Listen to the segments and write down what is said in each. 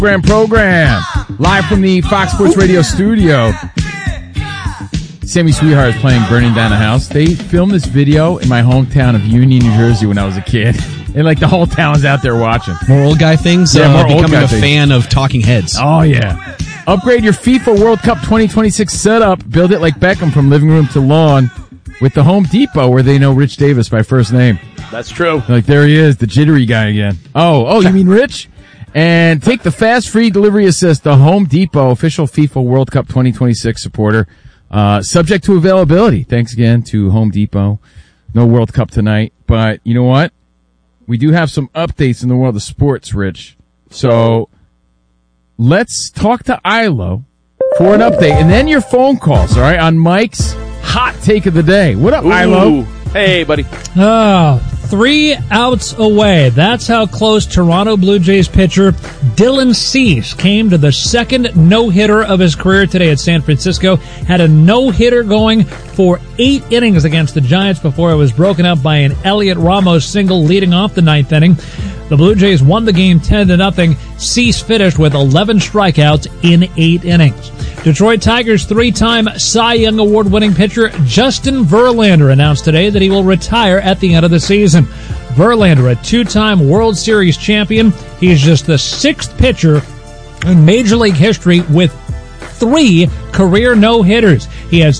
Brand program. Live from the Fox Sports Radio studio. Sammy Sweetheart is playing Burning Down the House. They filmed this video in my hometown of Union, New Jersey when I was a kid. And like the whole town's out there watching. More old guy things? Yeah, more old becoming guy a things. fan of Talking Heads. Oh, yeah. Upgrade your FIFA World Cup 2026 setup. Build it like Beckham from living room to lawn with the Home Depot, where they know Rich Davis by first name. That's true. Like, there he is, the jittery guy again. Oh, you mean Rich? And take the fast free delivery assist, the Home Depot official FIFA World Cup 2026 supporter. Subject to availability. Thanks again to Home Depot. No World Cup tonight, but you know what? We do have some updates in the world of sports, Rich. So let's talk to Ilo for an update, and then your phone calls, all right, on Mike's hot take of the day. What up, Ilo? Hey, buddy. Oh, 3 outs away. That's how close Toronto Blue Jays pitcher Dylan Cease came to the second no-hitter of his career today at San Francisco. Had a no-hitter going for 8 innings against the Giants before it was broken up by an Elliot Ramos single leading off the 9th inning. The Blue Jays won the game 10-0. Cease finished with 11 strikeouts in 8 innings. Detroit Tigers 3-time Cy Young Award-winning pitcher Justin Verlander announced today that he will retire at the end of the season. Verlander, a 2-time World Series champion, he's just the 6th pitcher in Major League history with 3 career no-hitters. He has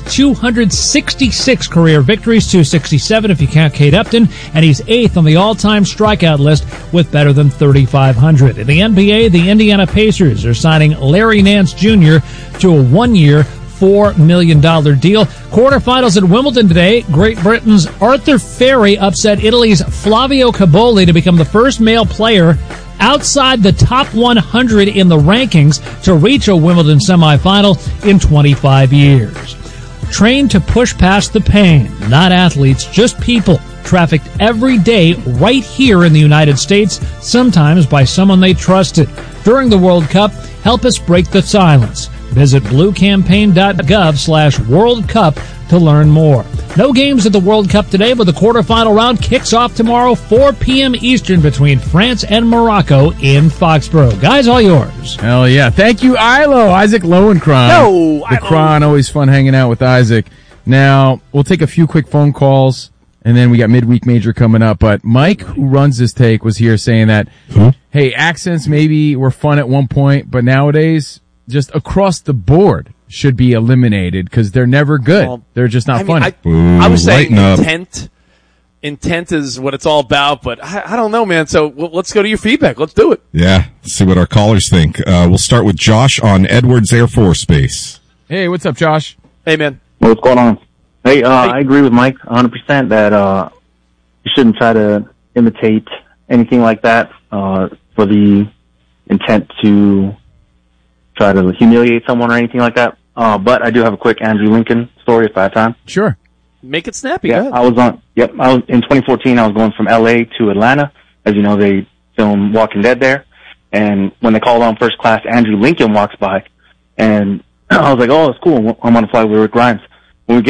266 career victories, 267 if you count Kate Upton, and he's 8th on the all-time strikeout list with better than 3,500. In the NBA, the Indiana Pacers are signing Larry Nance Jr. to a 1-year, $4 million deal. Quarterfinals at Wimbledon today. Great Britain's Arthur Ferry upset Italy's Flavio Caboli to become the first male player outside the top 100 in the rankings to reach a Wimbledon semifinal in 25 years. Trained to push past the pain, not athletes, just people, trafficked every day right here in the United States, sometimes by someone they trusted. During the World Cup, help us break the silence. Visit bluecampaign.gov/World Cup to learn more. No games at the World Cup today, but the quarterfinal round kicks off tomorrow, 4 p.m. Eastern, between France and Morocco in Foxborough. Guys, all yours. Hell yeah. Thank you, Ilo. Isaac Lowenkron. The Kron, always fun hanging out with Isaac. Now, we'll take a few quick phone calls, and then we got midweek major coming up. But Mike, who runs this take, was here saying that, hey, accents maybe were fun at one point, but nowadays, just across the board, should be eliminated because they're never good. Well, they're just not funny. I was saying intent is what it's all about, but I don't know, man. So let's go to your feedback. Let's do it. Yeah, let's see what our callers think. We'll start with Josh on Edwards Air Force Base. Hey, what's up, Josh? Hey, man. What's going on? Hey, I agree with Mike 100% that you shouldn't try to imitate anything like that for the intent to try to humiliate someone or anything like that. But I do have a quick Andrew Lincoln story if I have time. Sure. Make it snappy. Yeah, I was in 2014, I was going from LA to Atlanta. As you know, they film Walking Dead there. And when they called on first class, Andrew Lincoln walks by. And I was like, oh, it's cool. I'm on a flight with Rick Grimes.